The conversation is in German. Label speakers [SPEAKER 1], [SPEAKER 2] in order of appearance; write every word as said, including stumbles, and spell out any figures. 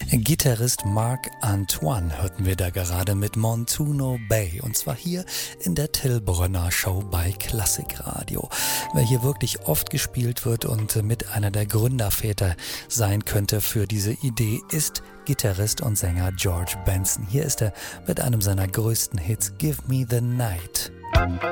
[SPEAKER 1] Gitarrist Marc Antoine hörten wir da gerade mit Montuno Bay, und zwar hier in der Till Brönner Show bei Klassikradio. Wer hier wirklich oft gespielt wird und mit einer der Gründerväter sein könnte für diese Idee, ist Gitarrist und Sänger George Benson. Hier ist er mit einem seiner größten Hits, Give Me the Night.